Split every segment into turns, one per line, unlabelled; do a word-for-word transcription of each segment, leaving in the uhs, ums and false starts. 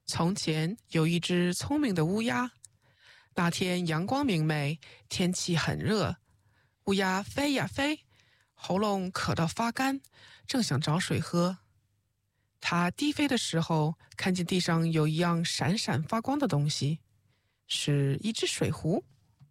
从前有一只聪明的乌鸦，那天阳光明媚，天气很热，乌鸦飞呀飞，喉咙渴到发干，正想找水喝。它低飞的时候，看见地上有一样闪闪发光的东西，是一只水壶。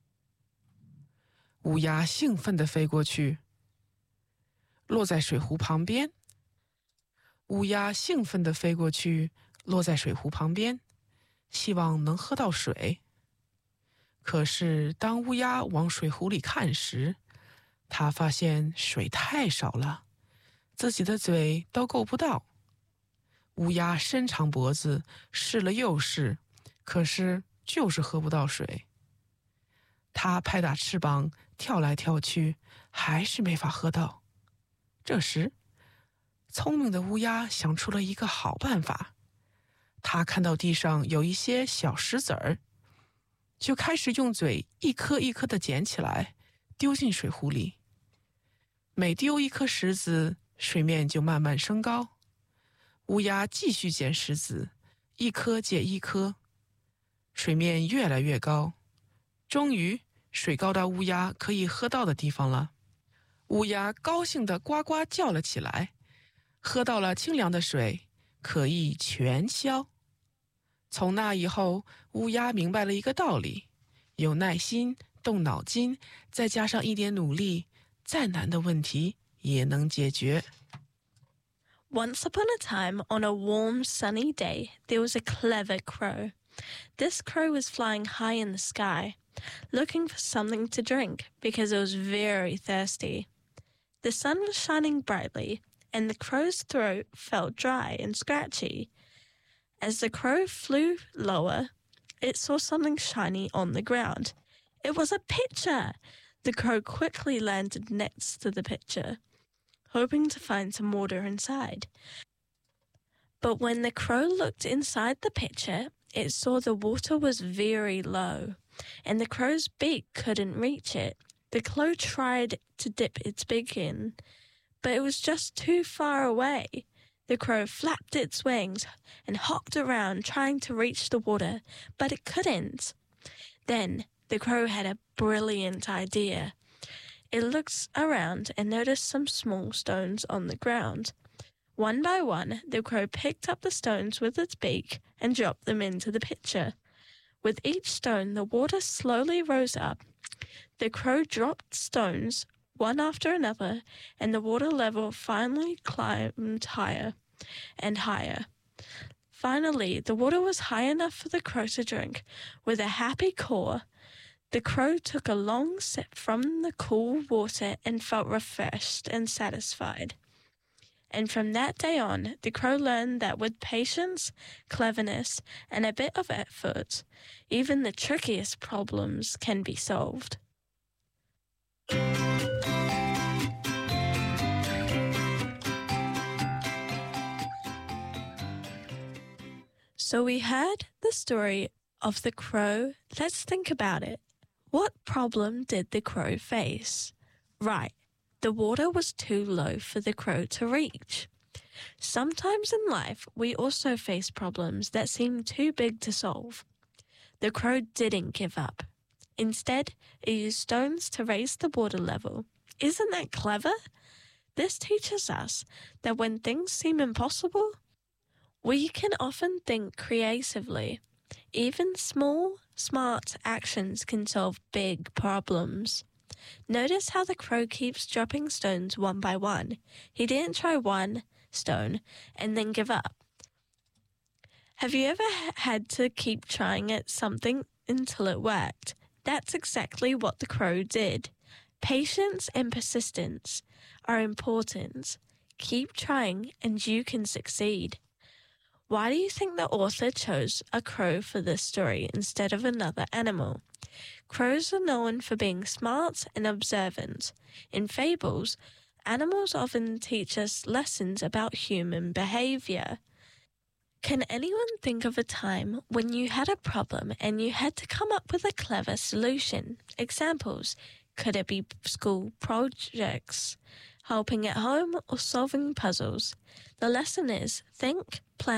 乌鸦兴奋地飞过去，落在水壶旁边。乌鸦兴奋地飞过去，落在水壶旁边，希望能喝到水。可是当乌鸦往水壶里看时，它发现水太少了，自己的嘴都够不到。乌鸦伸长脖子，试了又试，可是就是喝不到水。它拍打翅膀，跳来跳去，还是没法喝到。这时，聪明的乌鸦想出了一个好办法。它看到地上有一些小石子儿，就开始用嘴一颗一颗地捡起来，丢进水壶里。每丢一颗石子，水面就慢慢升高。乌鸦继续捡石子，一颗接一颗，水面越来越高。终于，水高到乌鸦可以喝到的地方了。乌鸦高兴地呱呱叫了起来，喝到了清凉的水，渴意全消。从那以后，乌鸦明白了一个道理：有耐心，动脑筋，再加上一点努力，再难的问题也能解决。
Once upon a time, on a warm, sunny day, there was a clever crow. This crow was flying high in the sky, looking for something to drink because it was very thirsty. The sun was shining brightly, and the crow's throat felt dry and scratchy. As the crow flew lower, it saw something shiny on the ground. It was a pitcher! The crow quickly landed next to the pitcher, hoping to find some water inside. But when the crow looked inside the pitcher, it saw the water was very low, and the crow's beak couldn't reach it. The crow tried to dip its beak in, but it was just too far away. The crow flapped its wings and hopped around trying to reach the water, but it couldn't. Then the crow had a brilliant idea. It looked around and noticed some small stones on the ground. One by one, the crow picked up the stones with its beak and dropped them into the pitcher. With each stone, the water slowly rose up. The crow dropped stones one after another, and the water level finally climbed higher and higher. Finally, the water was high enough for the crow to drink. With a happy caw, the crow took a long sip from the cool water and felt refreshed and satisfied. And from that day on, the crow learned that with patience, cleverness, and a bit of effort, even the trickiest problems can be solved. So we heard the story of the crow. Let's think about it. What problem did the crow face? Right, the water was too low for the crow to reach. Sometimes in life, we also face problems that seem too big to solve. The crow didn't give up. Instead, it used stones to raise the water level. Isn't that clever? This teaches us that when things seem impossible, we can often think creatively. Even small, smart actions can solve big problems. Notice how the crow keeps dropping stones one by one. He didn't try one stone and then give up. Have you ever had to keep trying at something until it worked? That's exactly what the crow did. Patience and persistence are important. Keep trying and you can succeed. Why do you think the author chose a crow for this story instead of another animal? Crows are known for being smart and observant. In fables, animals often teach us lessons about human behavior. Can anyone think of a time when you had a problem and you had to come up with a clever solution? Examples: could it be school projects, helping at home, or solving puzzles? The lesson is think, plan,